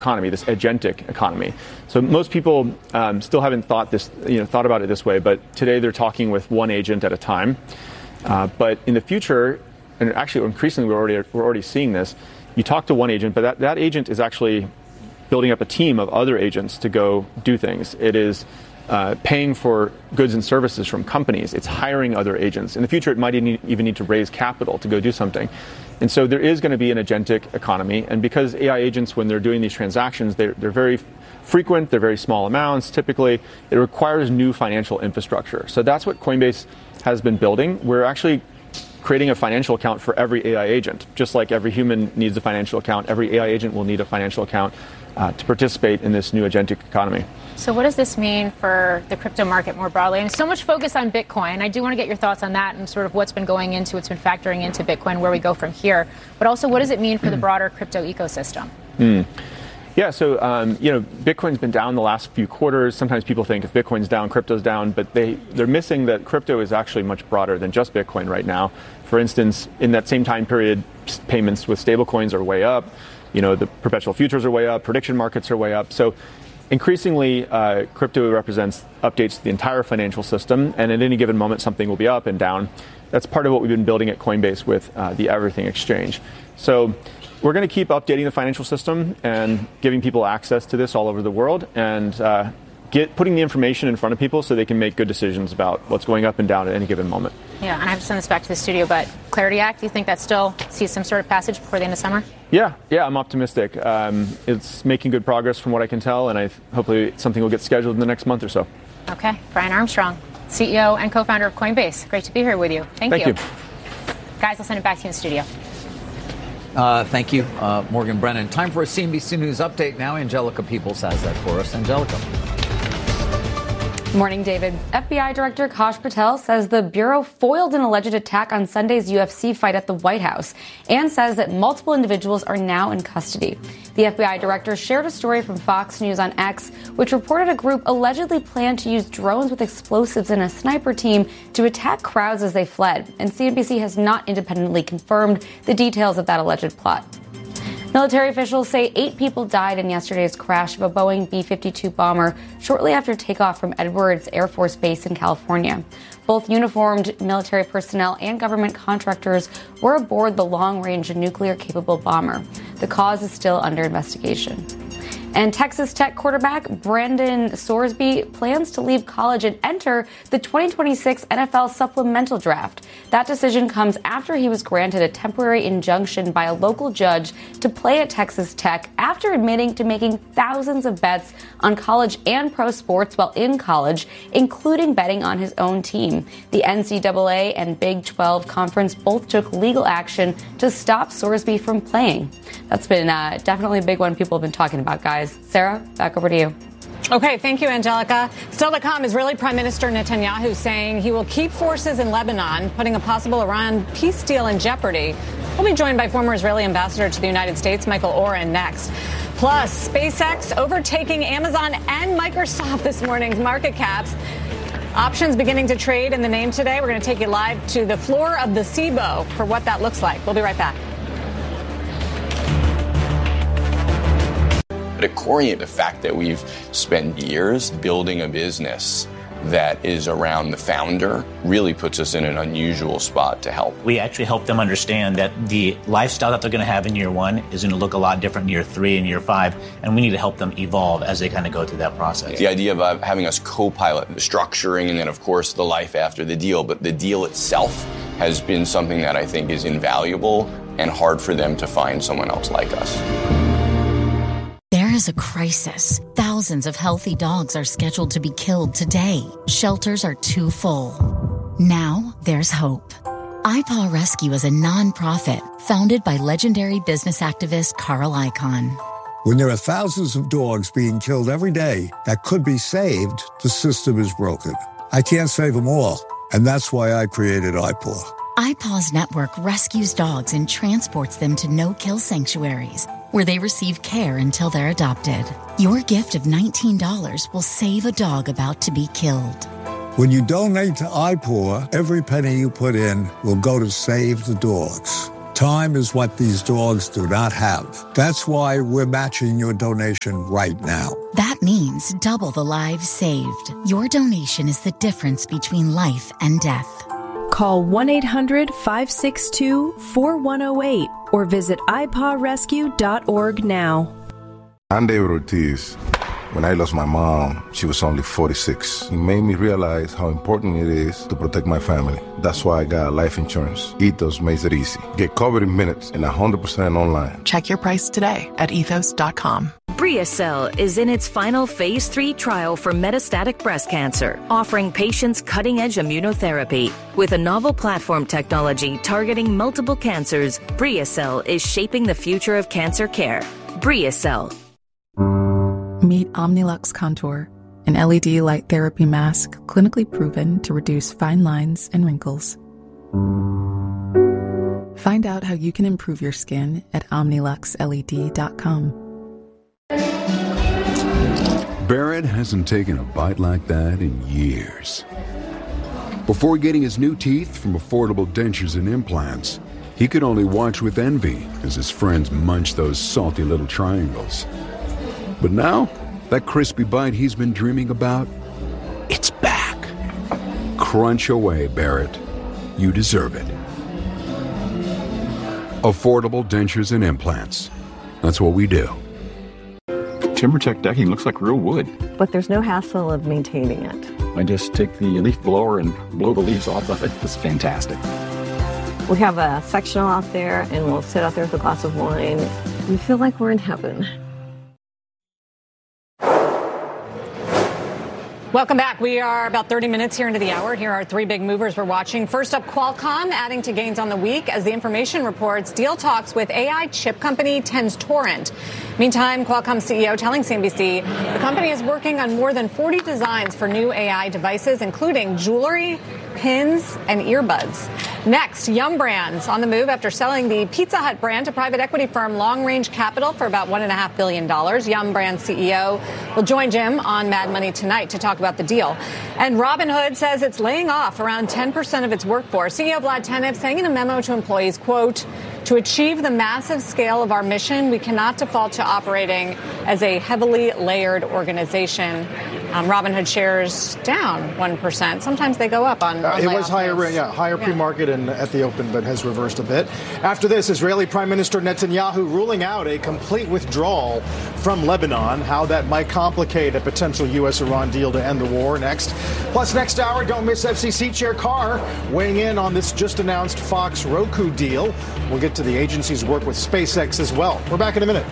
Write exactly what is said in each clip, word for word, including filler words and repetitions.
economy, this agentic economy. So most people um, still haven't thought this, you know, thought about it this way, but today they're talking with one agent at a time. Uh, but in the future, and actually increasingly we're already we're already seeing this, you talk to one agent, but that, that agent is actually building up a team of other agents to go do things. It is uh, paying for goods and services from companies. It's hiring other agents. In the future, it might even need to raise capital to go do something. And so there is going to be an agentic economy. And because A I agents, when they're doing these transactions, they're, they're very frequent, they're very small amounts. Typically, it requires new financial infrastructure. So that's what Coinbase has been building. We're actually creating a financial account for every A I agent. Just like every human needs a financial account, every A I agent will need a financial account uh, to participate in this new agentic economy. So what does this mean for the crypto market more broadly? And so much focus on Bitcoin. I do want to get your thoughts on that and sort of what's been going into, what's been factoring into Bitcoin, where we go from here. But also, what does it mean for the broader crypto ecosystem? Mm. Yeah, so, um, you know, Bitcoin's been down the last few quarters. Sometimes people think if Bitcoin's down, crypto's down, but they, they're missing that crypto is actually much broader than just Bitcoin right now. For instance, in that same time period, payments with stablecoins are way up. You know, the perpetual futures are way up, prediction markets are way up. So increasingly, uh, crypto represents updates to the entire financial system, and at any given moment, something will be up and down. That's part of what we've been building at Coinbase with uh, the Everything Exchange. So we're going to keep updating the financial system and giving people access to this all over the world, and uh, get putting the information in front of people so they can make good decisions about what's going up and down at any given moment. Yeah, and I have to send this back to the studio, but Clarity Act, do you think that still sees some sort of passage before the end of summer? Yeah, yeah, I'm optimistic. Um, it's making good progress from what I can tell, and I hopefully something will get scheduled in the next month or so. Okay, Brian Armstrong, C E O and co-founder of Coinbase. Great to be here with you. Thank, Thank you. you. Guys, I'll send it back to you in the studio. Uh, thank you, uh, Morgan Brennan. Time for a C N B C News update now. Angelica Peoples has that for us. Angelica. Morning, David. F B I Director Kash Patel says the Bureau foiled an alleged attack on Sunday's U F C fight at the White House and says that multiple individuals are now in custody. The F B I director shared a story from Fox News on X, which reported a group allegedly planned to use drones with explosives and a sniper team to attack crowds as they fled. And C N B C has not independently confirmed the details of that alleged plot. Military officials say eight people died in yesterday's crash of a Boeing B fifty-two bomber shortly after takeoff from Edwards Air Force Base in California. Both uniformed military personnel and government contractors were aboard the long-range nuclear-capable bomber. The cause is still under investigation. And Texas Tech quarterback Brandon Sorsby plans to leave college and enter the twenty twenty-six N F L supplemental draft. That decision comes after he was granted a temporary injunction by a local judge to play at Texas Tech after admitting to making thousands of bets on college and pro sports while in college, including betting on his own team. The N C double A and Big twelve Conference both took legal action to stop Sorsby from playing. That's been uh, definitely a big one people have been talking about, guys. Sarah, back over to you. Okay, thank you, Angelica. Still to come, Israeli Prime Minister Netanyahu saying he will keep forces in Lebanon, putting a possible Iran peace deal in jeopardy. We'll be joined by former Israeli ambassador to the United States, Michael Oren, next. Plus, SpaceX overtaking Amazon and Microsoft this morning's market caps. Options beginning to trade in the name today. We're going to take you live to the floor of the C B O for what that looks like. We'll be right back. At Corient, the fact that we've spent years building a business that is around the founder really puts us in an unusual spot to help. We actually help them understand that the lifestyle that they're going to have in year one is going to look a lot different in year three and year five, and we need to help them evolve as they kind of go through that process. The idea of having us co-pilot the structuring and then, of course, the life after the deal, but the deal itself has been something that I think is invaluable and hard for them to find someone else like us. There is a crisis. Thousands of healthy dogs are scheduled to be killed today. Shelters are too full. Now there's hope. iPaw Rescue is a nonprofit founded by legendary business activist Carl Icahn. When there are thousands of dogs being killed every day that could be saved, the system is broken. I can't save them all, and that's why I created iPaw. iPaw's network rescues dogs and transports them to no-kill sanctuaries, where they receive care until they're adopted. Your gift of nineteen dollars will save a dog about to be killed. When you donate to iPaw, every penny you put in will go to save the dogs. Time is what these dogs do not have. That's why we're matching your donation right now. That means double the lives saved. Your donation is the difference between life and death. Call one eight hundred five six two four one zero eight or visit i paw rescue dot org now. I'm David Ortiz. When I lost my mom, she was only forty-six. It made me realize how important it is to protect my family. That's why I got life insurance. Ethos makes it easy. Get covered in minutes and one hundred percent online. Check your price today at ethos dot com. Briocel is in its final phase three trial for metastatic breast cancer, offering patients cutting-edge immunotherapy. With a novel platform technology targeting multiple cancers, Briocel is shaping the future of cancer care. Briocel. Meet Omnilux Contour, an L E D light therapy mask clinically proven to reduce fine lines and wrinkles. Find out how you can improve your skin at omnilux L E D dot com. Barrett hasn't taken a bite like that in years. Before getting his new teeth from Affordable Dentures and Implants, he could only watch with envy as his friends munched those salty little triangles. But now, that crispy bite he's been dreaming about, it's back. Crunch away, Barrett. You deserve it. Affordable Dentures and Implants. That's what we do. TimberTech decking looks like real wood. But there's no hassle of maintaining it. I just take the leaf blower and blow the leaves off of it. It's fantastic. We have a sectional out there, and we'll sit out there with a glass of wine. We feel like we're in heaven. Welcome back. We are about thirty minutes here into the hour. Here are three big movers we're watching. First up, Qualcomm adding to gains on the week as the information reports deal talks with A I chip company Tenstorrent. Meantime, Qualcomm C E O telling C N B C the company is working on more than forty designs for new A I devices, including jewelry, pins, and earbuds. Next, Yum Brands on the move after selling the Pizza Hut brand to private equity firm Long Range Capital for about one point five billion dollars. Yum Brands C E O will join Jim on Mad Money tonight to talk about the deal. And Robinhood says it's laying off around ten percent of its workforce. C E O Vlad Tenev saying in a memo to employees, quote, to achieve the massive scale of our mission, we cannot default to operating as a heavily layered organization. Um, Robinhood shares down one percent. Sometimes they go up on, on uh, It was higher, days. yeah, higher yeah. pre-market and at the open, but has reversed a bit. After this, Israeli Prime Minister Netanyahu ruling out a complete withdrawal from Lebanon, how that might complicate a potential U S Iran deal to end the war. Next. Plus, next hour, don't miss F C C Chair Carr weighing in on this just-announced Fox Roku deal. We'll get to the agency's work with SpaceX as well. We're back in a minute.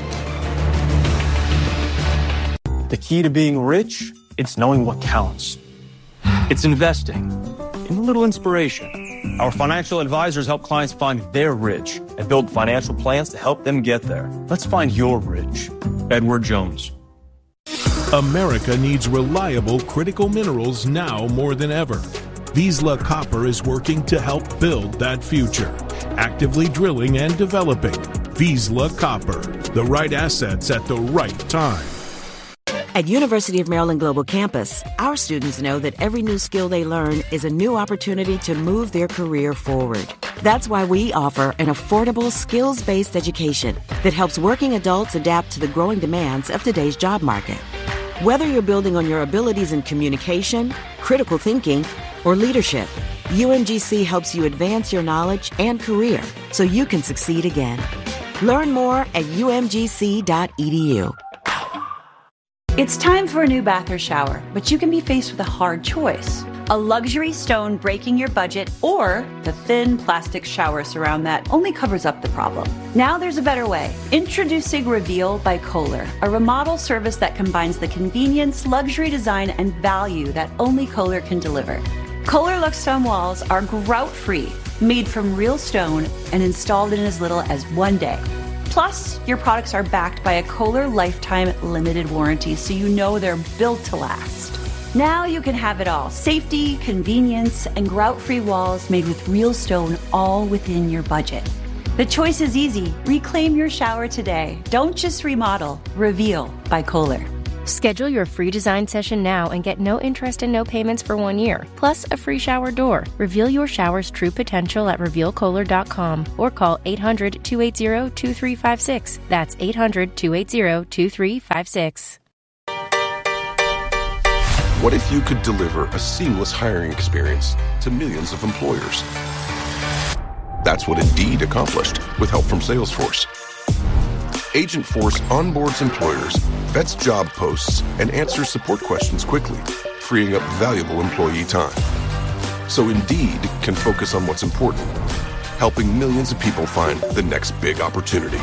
The key to being rich, it's knowing what counts. It's investing in a little inspiration. Our financial advisors help clients find their rich and build financial plans to help them get there. Let's find your rich. Edward Jones. America needs reliable critical minerals now more than ever. Vizsla Copper is working to help build that future, actively drilling and developing. Vizsla Copper, the right assets at the right time. At University of Maryland Global Campus, our students know that every new skill they learn is a new opportunity to move their career forward. That's why we offer an affordable, skills-based education that helps working adults adapt to the growing demands of today's job market. Whether you're building on your abilities in communication, critical thinking, or leadership, U M G C helps you advance your knowledge and career so you can succeed again. Learn more at U M G C dot E D U. It's time for a new bath or shower, but you can be faced with a hard choice. A luxury stone breaking your budget, or the thin plastic shower surround that only covers up the problem. Now there's a better way. Introducing Reveal by Kohler, a remodel service that combines the convenience, luxury design, and value that only Kohler can deliver. Kohler Luxe Stone walls are grout-free, made from real stone, and installed in as little as one day. Plus, your products are backed by a Kohler Lifetime Limited Warranty, so you know they're built to last. Now you can have it all. Safety, convenience, and grout-free walls made with real stone, all within your budget. The choice is easy. Reclaim your shower today. Don't just remodel. Reveal by Kohler. Schedule your free design session now and get no interest and no payments for one year, plus a free shower door. Reveal your shower's true potential at reveal kohler dot com or call eight hundred, two eight zero, two three five six. That's eight hundred, two eight zero, two three five six. What if you could deliver a seamless hiring experience to millions of employers? That's what Indeed accomplished with help from Salesforce. Agentforce onboards employers, vets job posts, and answers support questions quickly, freeing up valuable employee time. So Indeed can focus on what's important, helping millions of people find the next big opportunity.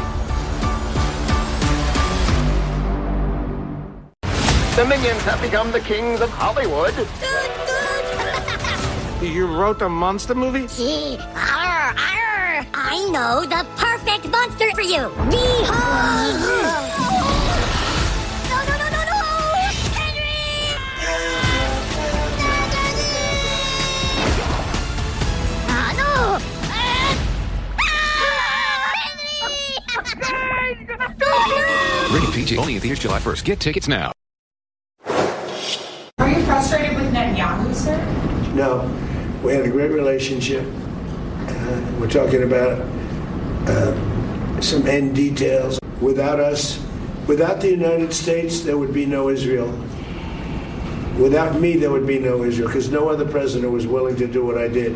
The Minions have become the kings of Hollywood. You wrote a monster movie? Gee, arr, arr. I know the perfect monster for you. Behold! No, no, no, no, no! Henry! Ah, no! Ah, Henry! Rated P G only in theaters July first. Get tickets now. Are you frustrated with Netanyahu, sir? No. We had a great relationship. Uh, we're talking about uh, some end details. Without us, without the United States, there would be no Israel. Without me, there would be no Israel, because no other president was willing to do what I did.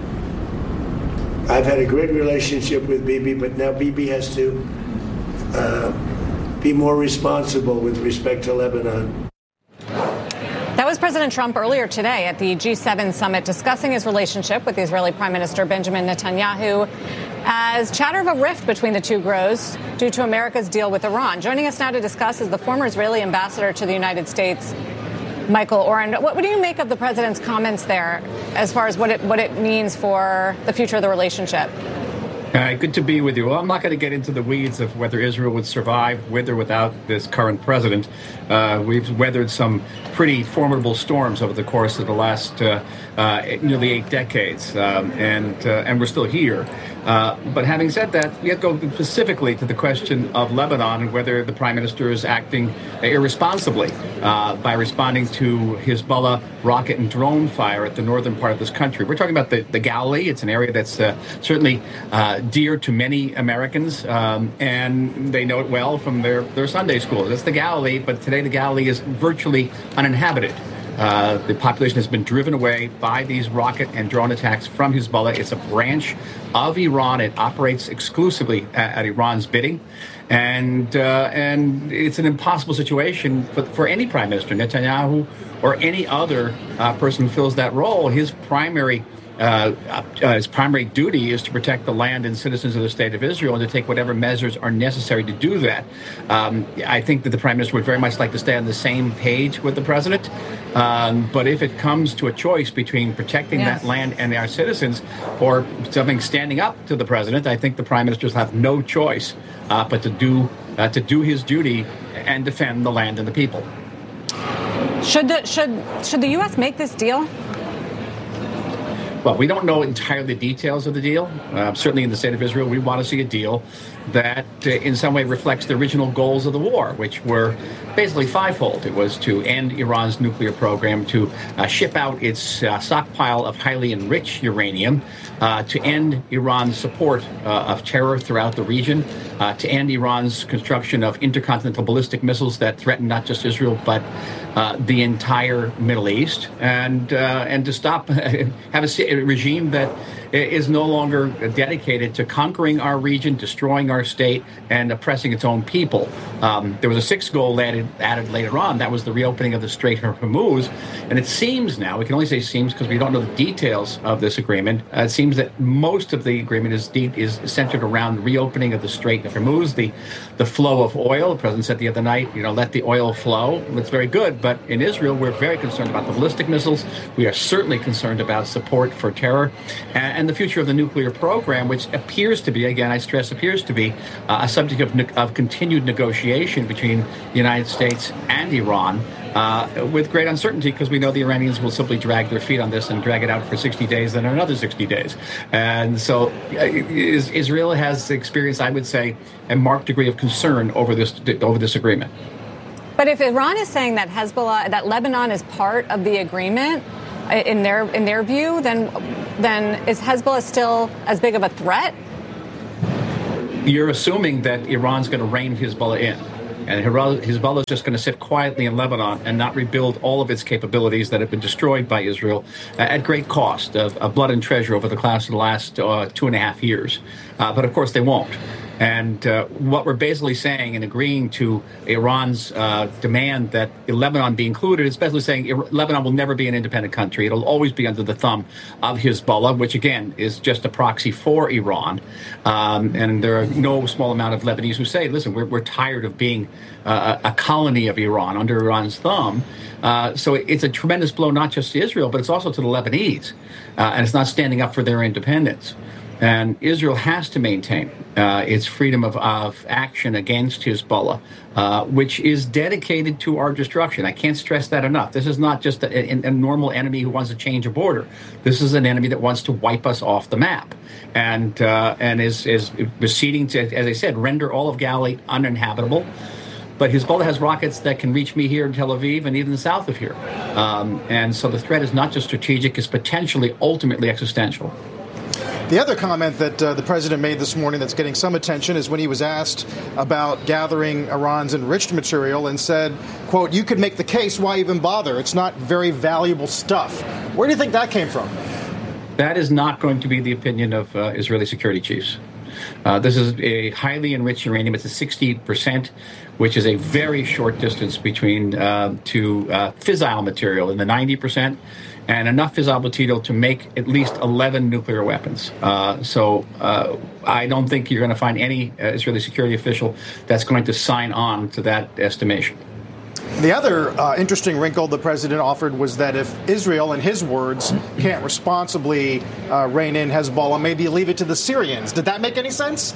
I've had a great relationship with Bibi, but now Bibi has to uh, be more responsible with respect to Lebanon. That was President Trump earlier today at the G seven summit discussing his relationship with the Israeli Prime Minister Benjamin Netanyahu as chatter of a rift between the two grows due to America's deal with Iran. Joining us now to discuss is the former Israeli ambassador to the United States, Michael Oren. What, what do you make of the president's comments there as far as what it, what it means for the future of the relationship? Uh, good to be with you. Well, I'm not going to get into the weeds of whether Israel would survive with or without this current president. Uh, we've weathered some pretty formidable storms over the course of the last uh, uh, nearly eight decades, um, and uh, and we're still here. Uh, but having said that, we have to go specifically to the question of Lebanon and whether the prime minister is acting irresponsibly uh, by responding to Hezbollah rocket and drone fire at the northern part of this country. We're talking about the, the Galilee. It's an area that's uh, certainly uh, dear to many Americans, um, and they know it well from their, their Sunday schools. It's the Galilee, but today the Galilee is virtually uninhabited. Uh, the population has been driven away by these rocket and drone attacks from Hezbollah. It's a branch of Iran. It operates exclusively at, at Iran's bidding. And uh, and it's an impossible situation for, for any prime minister, Netanyahu, or any other uh, person who fills that role. His primary Uh, uh, his primary duty is to protect the land and citizens of the state of Israel and to take whatever measures are necessary to do that. Um, I think that the prime minister would very much like to stay on the same page with the president. Um, but if it comes to a choice between protecting yes. that land and our citizens or something standing up to the president, I think the prime minister will have no choice uh, but to do uh, to do his duty and defend the land and the people. Should the, should should the U S make this deal? Well, we don't know entirely the details of the deal. Uh, certainly in the state of Israel, we want to see a deal that uh, in some way reflects the original goals of the war, which were basically fivefold. It was to end Iran's nuclear program, to uh, ship out its uh, stockpile of highly enriched uranium, uh, to end Iran's support uh, of terror throughout the region, uh, to end Iran's construction of intercontinental ballistic missiles that threaten not just Israel, but uh, the entire Middle East, and uh, and to stop, have a, a regime that is no longer dedicated to conquering our region, destroying our state, and oppressing its own people. Um, there was a sixth goal added, added later on. That was the reopening of the Strait of Hormuz. And it seems now, we can only say seems because we don't know the details of this agreement. Uh, it seems that most of the agreement is de- is centered around the reopening of the Strait of Hormuz, the, the flow of oil. The president said the other night, you know, let the oil flow. It's very good. But in Israel, we're very concerned about the ballistic missiles. We are certainly concerned about support for terror. And, and the future of the nuclear program, which appears to be, again, I stress appears to be, uh, a subject of, ne- of continued negotiation between the United States and Iran, uh, with great uncertainty, because we know the Iranians will simply drag their feet on this and drag it out for sixty days, then another sixty days. And so uh, Israel has experienced, I would say, a marked degree of concern over this over this agreement. But if Iran is saying that Hezbollah, that Lebanon is part of the agreement, in their in their view, then then is Hezbollah still as big of a threat? You're assuming that Iran's going to rein Hezbollah in. And Hezbollah is just going to sit quietly in Lebanon and not rebuild all of its capabilities that have been destroyed by Israel at great cost of, of blood and treasure over the course of the last uh, two and a half years. Uh, but of course, they won't. And uh, what we're basically saying in agreeing to Iran's uh, demand that Lebanon be included is basically saying Lebanon will never be an independent country. It'll always be under the thumb of Hezbollah, which, again, is just a proxy for Iran. Um, and there are no small amount of Lebanese who say, listen, we're, we're tired of being uh, a colony of Iran, under Iran's thumb. Uh, so it's a tremendous blow not just to Israel, but it's also to the Lebanese. Uh, and it's not standing up for their independence. And Israel has to maintain uh, its freedom of, of action against Hezbollah, uh, which is dedicated to our destruction. I can't stress that enough. This is not just a, a, a normal enemy who wants to change a border. This is an enemy that wants to wipe us off the map and uh, and is, is proceeding to, as I said, render all of Galilee uninhabitable. But Hezbollah has rockets that can reach me here in Tel Aviv and even south of here. Um, and so the threat is not just strategic, it's potentially ultimately existential. The other comment that uh, the president made this morning that's getting some attention is when he was asked about gathering Iran's enriched material and said, quote, you could make the case, why even bother? It's not very valuable stuff. Where do you think that came from? That is not going to be the opinion of uh, Israeli security chiefs. Uh, this is a highly enriched uranium. It's a sixty percent, which is a very short distance between uh, to uh, fissile material in the ninety percent. And enough fissile material to make at least eleven nuclear weapons. Uh, so uh, I don't think you're going to find any uh, Israeli security official that's going to sign on to that estimation. The other uh, interesting wrinkle the president offered was that if Israel, in his words, can't responsibly uh, rein in Hezbollah, maybe leave it to the Syrians. Did that make any sense?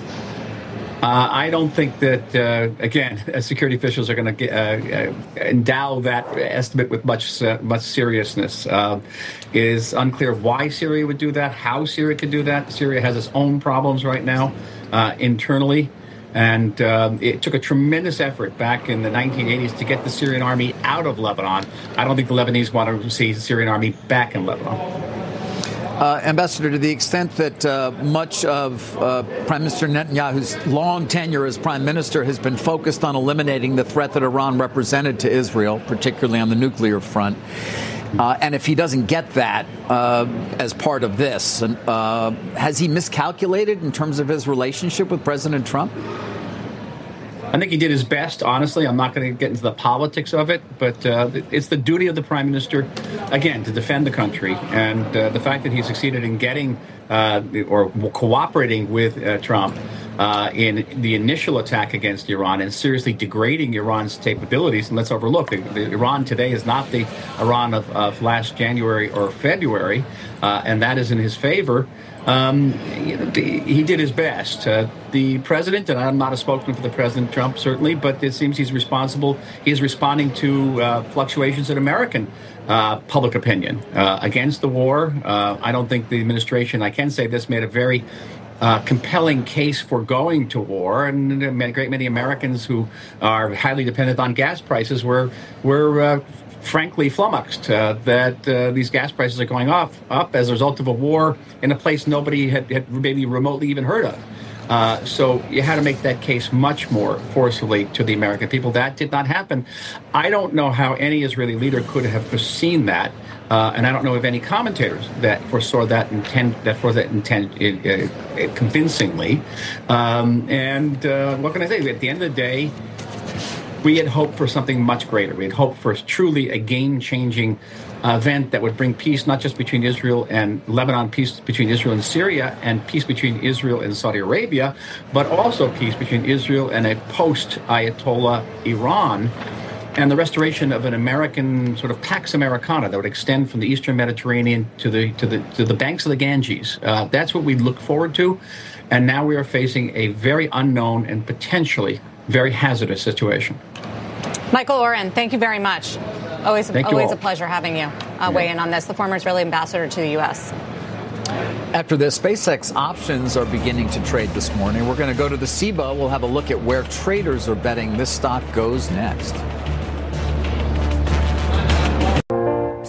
Uh, I don't think that, uh, again, security officials are going to uh, endow that estimate with much uh, much seriousness. Uh, it is unclear why Syria would do that, how Syria could do that. Syria has its own problems right now uh, internally. And um, it took a tremendous effort back in the nineteen eighties to get the Syrian army out of Lebanon. I don't think the Lebanese want to see the Syrian army back in Lebanon. Uh, Ambassador, to the extent that uh, much of uh, Prime Minister Netanyahu's long tenure as prime minister has been focused on eliminating the threat that Iran represented to Israel, particularly on the nuclear front, uh, and if he doesn't get that uh, as part of this, uh, has he miscalculated in terms of his relationship with President Trump? I think he did his best, honestly. I'm not going to get into the politics of it, but uh, it's the duty of the prime minister, again, to defend the country. And uh, the fact that he succeeded in getting uh, or cooperating with uh, Trump uh, in the initial attack against Iran and seriously degrading Iran's capabilities. And let's overlook, the, the Iran today is not the Iran of, of last January or February, uh, and that is in his favor. Um, you know, he did his best. Uh, the president, and I'm not a spokesman for the President Trump, certainly, but it seems he's responsible. He is responding to uh, fluctuations in American uh, public opinion uh, against the war. Uh, I don't think the administration, I can say this, made a very uh, compelling case for going to war. And a great many Americans who are highly dependent on gas prices were were. Uh, frankly flummoxed uh, that uh, these gas prices are going off, up as a result of a war in a place nobody had, had maybe remotely even heard of. Uh, so you had to make that case much more forcefully to the American people. That did not happen. I don't know how any Israeli leader could have foreseen that, uh, and I don't know of any commentators that foresaw that intent, that foresaw that intent uh, uh, convincingly. Um, and uh, what can I say? At the end of the day, we had hoped for something much greater. We had hoped for truly a game-changing uh, event that would bring peace not just between Israel and Lebanon, peace between Israel and Syria, and peace between Israel and Saudi Arabia, but also peace between Israel and a post-Ayatollah Iran, and the restoration of an American sort of Pax Americana that would extend from the Eastern Mediterranean to the to the to the banks of the Ganges. Uh, that's what we look forward to, and now we are facing a very unknown and potentially very hazardous situation. Michael Oren, thank you very much. Always, always a pleasure having you uh, yeah. weigh in on this. The former Israeli ambassador to the U S. After this, SpaceX options are beginning to trade this morning. We're going to go to the S I B A. We'll have a look at where traders are betting this stock goes next.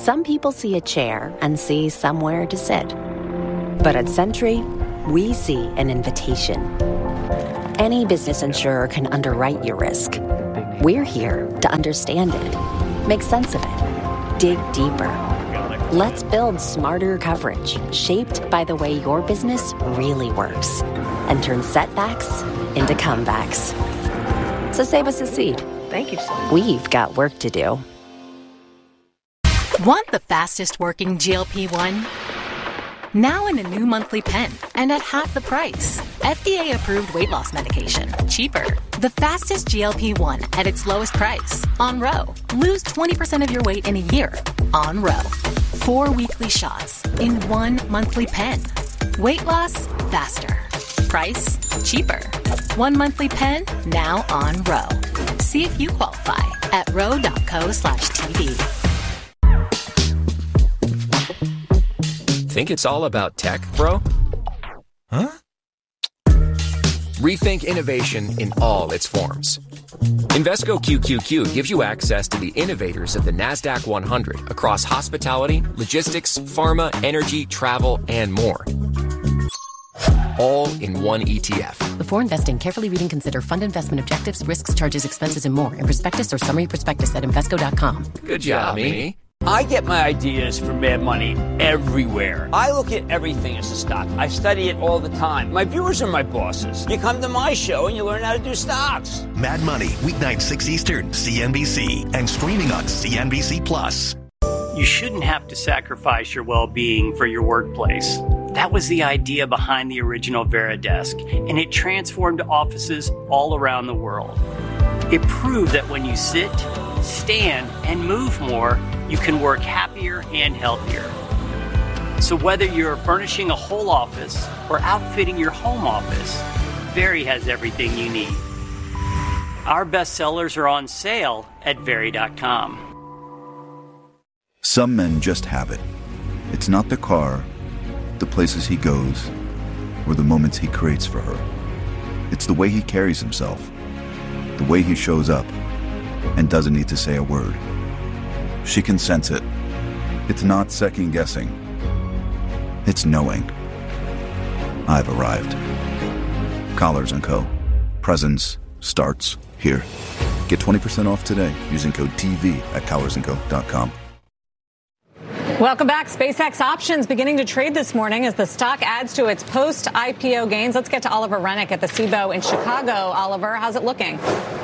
Some people see a chair and see somewhere to sit. But at Sentry, we see an invitation. Any business insurer can underwrite your risk. We're here to understand it, make sense of it, dig deeper. Let's build smarter coverage shaped by the way your business really works and turn setbacks into comebacks. So save us a seat. Thank you so much. We've got work to do. Want the fastest working G L P one? Now in a new monthly pen and at half the price. F D A approved weight loss medication. Cheaper. The fastest G L P one at its lowest price. On Ro. Lose twenty percent of your weight in a year. On Ro. Four weekly shots in one monthly pen. Weight loss faster. Price cheaper. One monthly pen now on Ro. See if you qualify at ro.co slash TV. Think it's all about tech, bro? Huh? Rethink innovation in all its forms. Invesco Q Q Q gives you access to the innovators of the NASDAQ one hundred across hospitality, logistics, pharma, energy, travel, and more. All in one E T F. Before investing, carefully read and consider fund investment objectives, risks, charges, expenses, and more in prospectus or summary prospectus at Invesco dot com. Good job, me. I get my ideas from Mad Money everywhere. I look at everything as a stock. I study it all the time. My viewers are my bosses. You come to my show and you learn how to do stocks. Mad Money, weeknight six Eastern, C N B C, and streaming on C N B C Plus. You shouldn't have to sacrifice your well-being for your workplace. That was the idea behind the original Veridesk, and it transformed offices all around the world. It proved that when you sit, stand, and move more, you can work happier and healthier. So whether you're furnishing a whole office or outfitting your home office, Very has everything you need. Our best sellers are on sale at Very dot com. Some men just have it. It's not the car, the places he goes, or the moments he creates for her. It's the way he carries himself, the way he shows up, and doesn't need to say a word. She can sense it. It's not second guessing. It's knowing. I've arrived. Collars and Co. Presence starts here. Get twenty percent off today using code T V at collars and co dot com. Welcome back. SpaceX options beginning to trade this morning as the stock adds to its post-I P O gains. Let's get to Oliver Rennick at the C B O in Chicago. Oliver, how's it looking?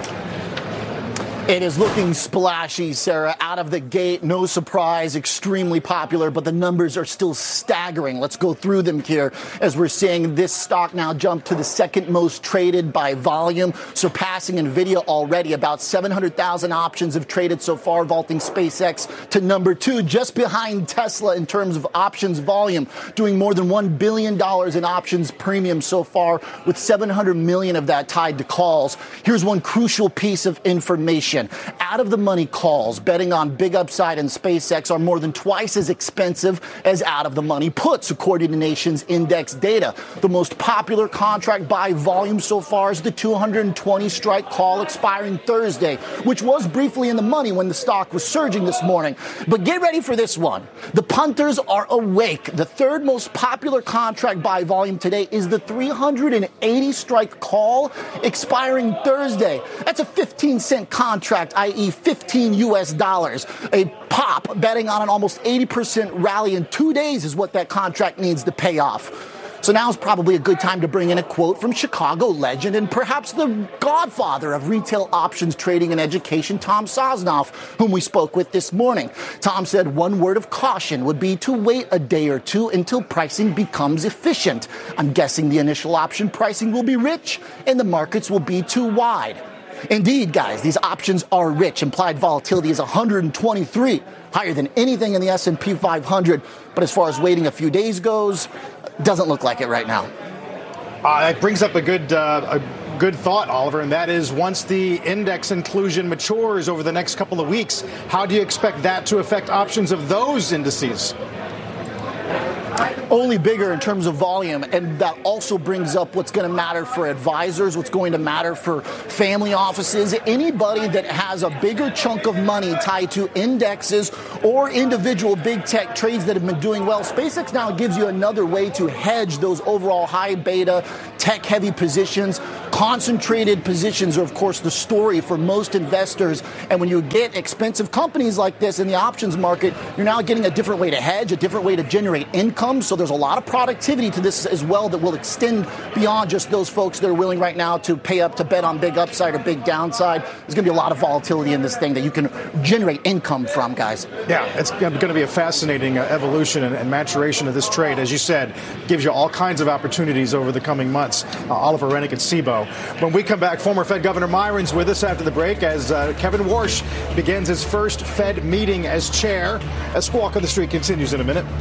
It is looking splashy, Sarah, out of the gate. No surprise, extremely popular, but the numbers are still staggering. Let's go through them here as we're seeing this stock now jump to the second most traded by volume, surpassing NVIDIA already. About seven hundred thousand options have traded so far, vaulting SpaceX to number two, just behind Tesla in terms of options volume, doing more than one billion dollars in options premium so far, with seven hundred million dollars of that tied to calls. Here's one crucial piece of information. Out of the money calls, betting on big upside in SpaceX are more than twice as expensive as out of the money puts, according to Nation's index data. The most popular contract by volume so far is the two hundred twenty strike call expiring Thursday, which was briefly in the money when the stock was surging this morning. But get ready for this one. The punters are awake. The third most popular contract by volume today is the three hundred eighty strike call expiring Thursday. That's a fifteen cent contract. Contract, that is fifteen U S dollars. A pop betting on an almost eighty percent rally in two days is what that contract needs to pay off. So now is probably a good time to bring in a quote from Chicago legend and perhaps the godfather of retail options trading and education, Tom Sosnoff, whom we spoke with this morning. Tom said one word of caution would be to wait a day or two until pricing becomes efficient. I'm guessing the initial option pricing will be rich and the markets will be too wide. Indeed, guys, these options are rich. Implied volatility is one hundred twenty-three, higher than anything in the S and P five hundred. But as far as waiting a few days goes, doesn't look like it right now. Uh, it brings up a good uh, a good thought, Oliver, and that is once the index inclusion matures over the next couple of weeks, how do you expect that to affect options of those indices? only bigger in terms of volume. And that also brings up what's going to matter for advisors, what's going to matter for family offices, anybody that has a bigger chunk of money tied to indexes or individual big tech trades that have been doing well. SpaceX now gives you another way to hedge those overall high beta, tech heavy positions. Concentrated positions are, of course, the story for most investors. And when you get expensive companies like this in the options market, you're now getting a different way to hedge, a different way to generate income. So there's a lot of productivity to this as well that will extend beyond just those folks that are willing right now to pay up to bet on big upside or big downside. There's going to be a lot of volatility in this thing that you can generate income from, guys. Yeah, it's going to be a fascinating uh, evolution and, and maturation of this trade. As you said, gives you all kinds of opportunities over the coming months. Uh, Oliver Rennick at C B O. When we come back, former Fed Governor Myron's with us after the break as uh, Kevin Warsh begins his first Fed meeting as chair. A Squawk on the Street continues in a minute.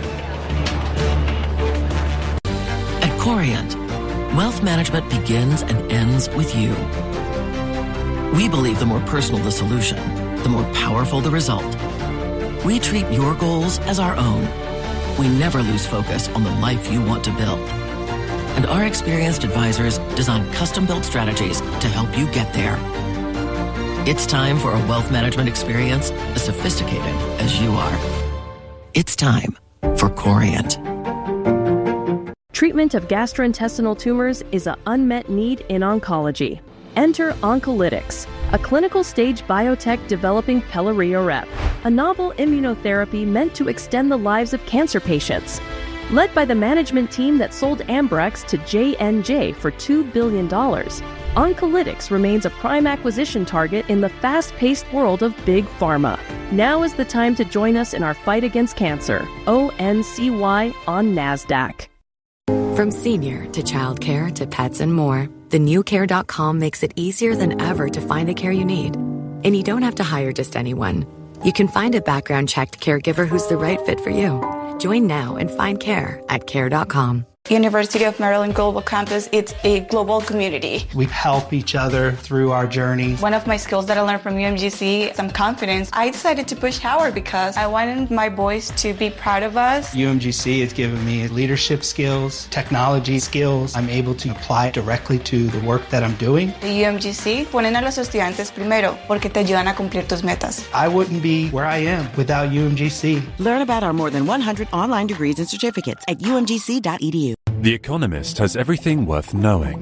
At Corient, wealth management begins and ends with you. We believe the more personal the solution, the more powerful the result. We treat your goals as our own. We never lose focus on the life you want to build. And our experienced advisors design custom-built strategies to help you get there. It's time for a wealth management experience as sophisticated as you are. It's time for Corient. Treatment of gastrointestinal tumors is an unmet need in oncology. Enter Oncolytics, a clinical stage biotech developing Pelareorep, a novel immunotherapy meant to extend the lives of cancer patients. Led by the management team that sold Ambrex to J and J for two billion dollars, Oncolytics remains a prime acquisition target in the fast-paced world of big pharma. Now is the time to join us in our fight against cancer. O N C Y on NASDAQ. From senior to childcare to pets and more, the new care dot com makes it easier than ever to find the care you need. And you don't have to hire just anyone. You can find a background-checked caregiver who's the right fit for you. Join now and find care at care dot com. University of Maryland Global Campus, it's a global community. We help each other through our journeys. One of my skills that I learned from U M G C is some confidence. I decided to push Howard because I wanted my boys to be proud of us. U M G C has given me leadership skills, technology skills. I'm able to apply directly to the work that I'm doing. The U M G C ponen a los estudiantes primero porque te ayudan a cumplir tus metas. I wouldn't be where I am without U M G C. Learn about our more than one hundred online degrees and certificates at U M G C dot E D U. The Economist has everything worth knowing.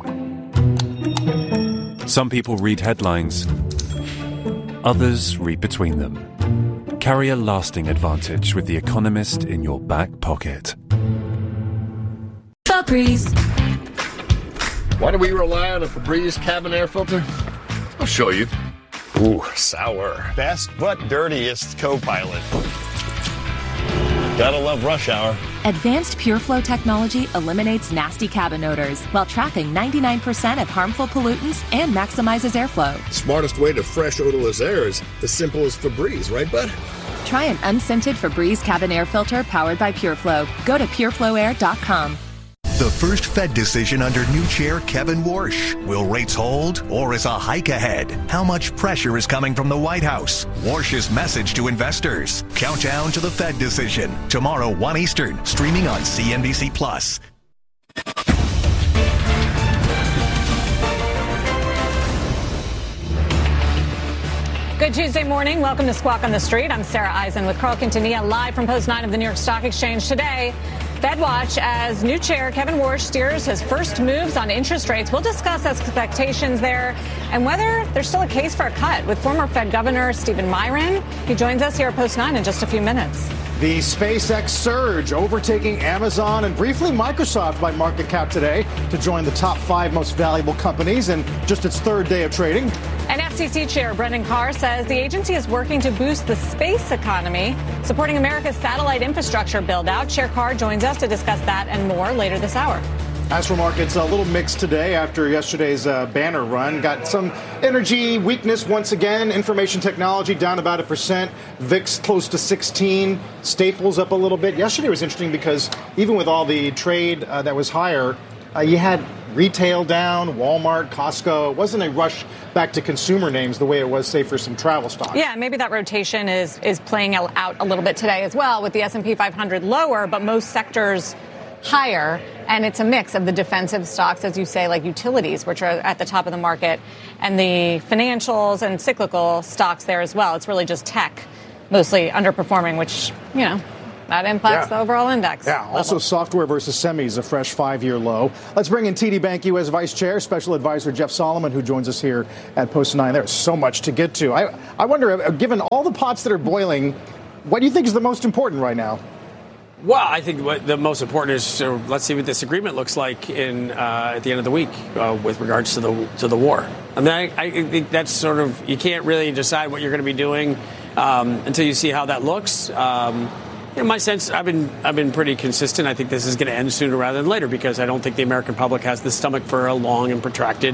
Some people read headlines, others read between them. Carry a lasting advantage with The Economist in your back pocket. Febreze. Why do we rely on a Febreze cabin air filter? I'll show you. Ooh, sour. Best but dirtiest co-pilot. Gotta love rush hour. Advanced PureFlow technology eliminates nasty cabin odors while trapping ninety-nine percent of harmful pollutants and maximizes airflow. Smartest way to fresh odorless air is as simple as Febreze, right, bud? Try an unscented Febreze cabin air filter powered by PureFlow. Go to pure flow air dot com. The first Fed decision under new chair Kevin Warsh. Will rates hold or is a hike ahead? How much pressure is coming from the White House? Warsh's message to investors. Countdown to the Fed decision. Tomorrow, one Eastern. Streaming on C N B C Plus. Good Tuesday morning. Welcome to Squawk on the Street. I'm Sarah Eisen with Carl Quintanilla live from Post nine of the New York Stock Exchange today. Fed Watch as new chair Kevin Warsh steers his first moves on interest rates. We'll discuss expectations there and whether there's still a case for a cut with former Fed Governor Stephen Miron. He joins us here at Post nine in just a few minutes. The SpaceX surge overtaking Amazon and briefly Microsoft by market cap today to join the top five most valuable companies in just its third day of trading. And F C C Chair Brendan Carr says the agency is working to boost the space economy, supporting America's satellite infrastructure build-out. Chair Carr joins us to discuss that and more later this hour. As for markets, a little mixed today after yesterday's uh, banner run. Got some energy weakness once again. Information technology down about a percent. V I X close to sixteen. Staples up a little bit. Yesterday was interesting because even with all the trade uh, that was higher, uh, you had retail down, Walmart, Costco. It wasn't a rush back to consumer names the way it was, say, for some travel stocks. Yeah, maybe that rotation is is playing out a little bit today as well with the S and P five hundred lower, but most sectors higher, and it's a mix of the defensive stocks, as you say, like utilities, which are at the top of the market, and the financials and cyclical stocks there as well. It's really just tech, mostly underperforming, which, you know, that impacts yeah. the overall index. Yeah, level. Also software versus semis, a fresh five-year low. Let's bring in T D Bank U S Vice Chair, Special Advisor Jeff Solomon, who joins us here at Post nine. There's so much to get to. I, I wonder, given all the pots that are boiling, what do you think is the most important right now? Well, I think what the most important is uh, let's see what this agreement looks like in uh, at the end of the week uh, with regards to the to the war. I mean, I, I think that's sort of, you can't really decide what you're going to be doing um, until you see how that looks. Um, In my sense, I've been I've been pretty consistent. I think this is going to end sooner rather than later because I don't think the American public has the stomach for a long and protracted,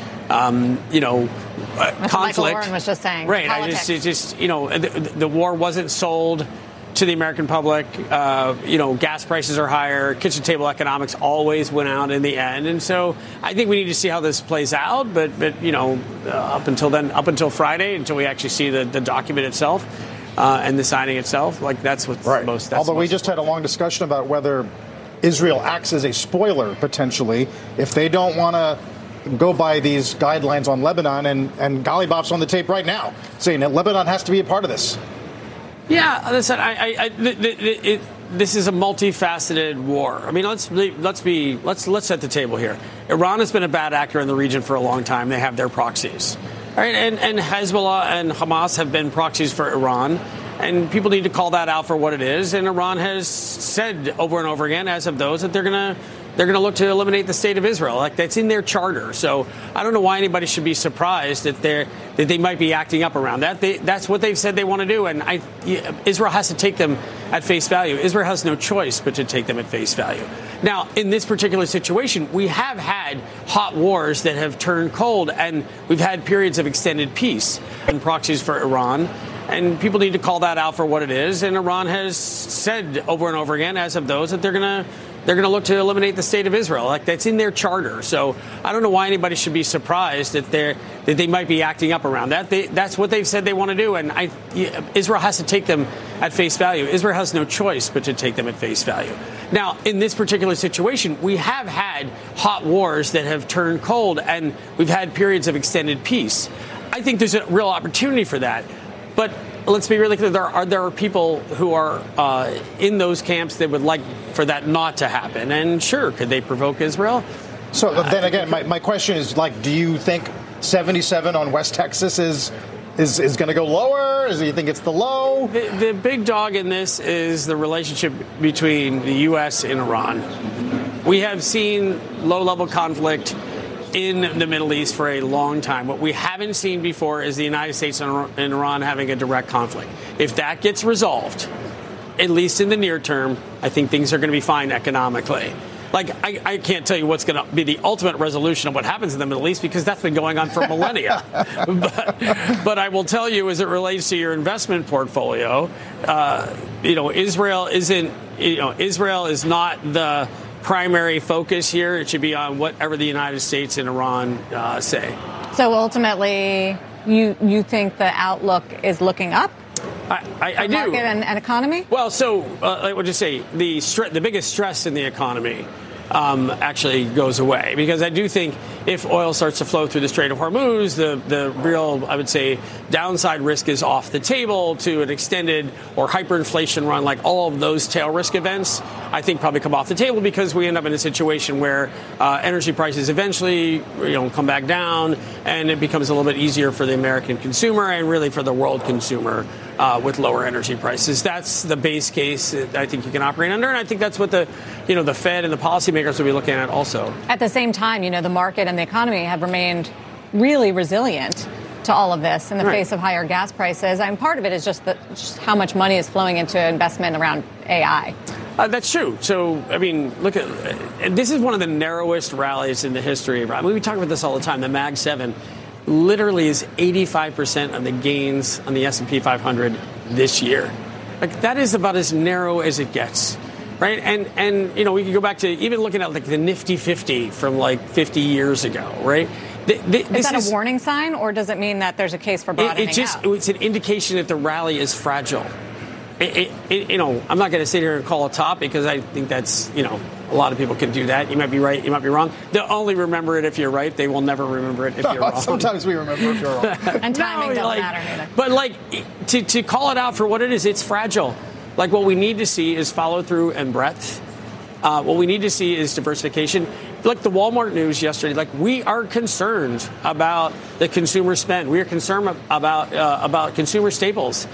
um, you know, uh, conflict. Michael Warren was just saying. Right. Politics. I just, just you know, the, the war wasn't sold to the American public. Uh, you know, gas prices are higher. Kitchen table economics always went out in the end, and so I think we need to see how this plays out. But but you know, uh, up until then, up until Friday, until we actually see the, the document itself. Uh, and the signing itself, like that's what's right. most. That's Although most we just had a long discussion about whether Israel acts as a spoiler potentially if they don't want to go by these guidelines on Lebanon, and and Ghalibaf's on the tape right now saying that Lebanon has to be a part of this. Yeah, listen, I, I, I th- th- th- it, this is a multifaceted war. I mean, let's let's be let's let's set the table here. Iran has been a bad actor in the region for a long time. They have their proxies. Right, and, and Hezbollah and Hamas have been proxies for Iran, and people need to call that out for what it is. And Iran has said over and over again, as of those, that they're going to they're going to look to eliminate the state of Israel. Like that's in their charter. So I don't know why anybody should be surprised that they that they might be acting up around that. They, that's what they've said they want to do, and I, Israel has to take them at face value. Israel has no choice but to take them at face value. Now, in this particular situation, we have had hot wars that have turned cold, and we've had periods of extended peace and proxies for Iran. And people need to call that out for what it is. And Iran has said over and over again, as of those, that they're going to they're going to look to eliminate the state of Israel. Like that's in their charter. So I don't know why anybody should be surprised that they that they might be acting up around that. They, that's what they've said they want to do. And I, Israel has to take them at face value. Israel has no choice but to take them at face value. Now, in this particular situation, we have had hot wars that have turned cold, and we've had periods of extended peace. I think there's a real opportunity for that. But let's be really clear, there are there are people who are uh, in those camps that would like for that not to happen. And sure, could they provoke Israel? So uh, then again, my, my question is, like, do you think seventy-seven on West Texas is is, is going to go lower? Do you think it's the low? The, the big dog in this is the relationship between the U S and Iran. We have seen low-level conflict in the Middle East for a long time. What we haven't seen before is the United States and Iran having a direct conflict. If that gets resolved, at least in the near term, I think things are going to be fine economically. Like, I, I can't tell you what's going to be the ultimate resolution of what happens in the Middle East because that's been going on for millennia. but, but I will tell you, as it relates to your investment portfolio, uh, you know, Israel isn't, you know, Israel is not the primary focus here. It should be on whatever the United States and Iran uh, say. So ultimately, you you think the outlook is looking up? I, I, I do. Market and, and economy? Well, so uh, I would just say the stre- the biggest stress in the economy um, actually goes away because I do think if oil starts to flow through the Strait of Hormuz, the the real, I would say, downside risk is off the table to an extended or hyperinflation run. Like all of those tail risk events, I think probably come off the table because we end up in a situation where uh, energy prices eventually, you know, come back down, and it becomes a little bit easier for the American consumer and really for the world consumer. Uh, with lower energy prices. That's the base case that I think you can operate under, and I think that's what the, you know, the Fed and the policymakers will be looking at also. At the same time, you know, the market and the economy have remained really resilient to all of this in the right. face of higher gas prices. And part of it is just, the, just how much money is flowing into investment around A I. Uh, that's true. So, I mean, look at, and this is one of the narrowest rallies in the history of, I mean, we talk about this all the time, the Mag seven. Literally is eighty-five percent of the gains on the S and P five hundred this year. Like that is about as narrow as it gets, right? And and you know we can go back to even looking at like the Nifty fifty from like fifty years ago, right? The, the, is that is, a warning sign, or does it mean that there's a case for bottoming it, it just, out? It's an indication that the rally is fragile. it, it, it, you know, I'm not going to sit here and call a top because I think that's, you know, a lot of people can do that. You might be right. You might be wrong. They'll only remember it if you're right. They will never remember it if you're wrong. Sometimes we remember if you're wrong. And timing No, doesn't like- matter neither. But like to, to call it out for what it is, it's fragile. Like what we need to see is follow through and breadth. Uh, what we need to see is diversification. Like the Walmart news yesterday, like we are concerned about the consumer spend. We are concerned about uh, about consumer staples.